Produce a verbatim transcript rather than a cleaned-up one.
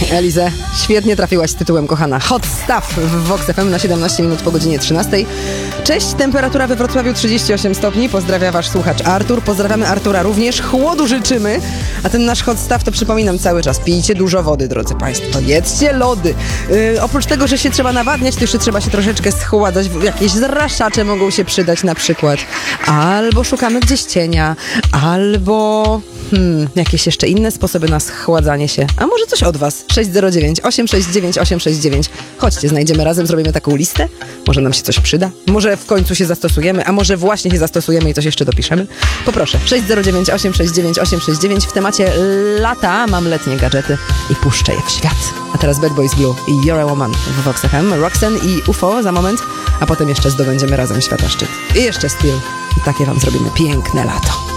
Elizę, świetnie trafiłaś z tytułem, kochana. Hot Stuff w Vox F M na siedemnaście minut po godzinie trzynastej. Cześć, temperatura we Wrocławiu trzydzieści osiem stopni. Pozdrawia wasz słuchacz Artur. Pozdrawiamy Artura również. Chłodu życzymy. A ten nasz Hot Stuff to przypominam cały czas. Pijcie dużo wody, drodzy państwo. Jedzcie lody. Yy, oprócz tego, że się trzeba nawadniać, to jeszcze trzeba się troszeczkę schładzać. Jakieś zraszacze mogą się przydać na przykład. Albo szukamy gdzieś cienia. Albo... Hmm, jakieś jeszcze inne sposoby na schładzanie się. A może coś od was? sześć zero dziewięć osiem sześć dziewięć osiem sześć dziewięć. Chodźcie, znajdziemy razem, zrobimy taką listę. Może nam się coś przyda? Może w końcu się zastosujemy? A może właśnie się zastosujemy i coś jeszcze dopiszemy? Poproszę, sześć zero dziewięć osiem sześć dziewięć osiem sześć dziewięć. W temacie lata mam letnie gadżety i puszczę je w świat. A teraz Bad Boys Blue i You're a Woman w Vox F M. Roxanne i U F O za moment, a potem jeszcze zdobędziemy razem świata szczyt. I jeszcze Steel. I takie wam zrobimy piękne lato.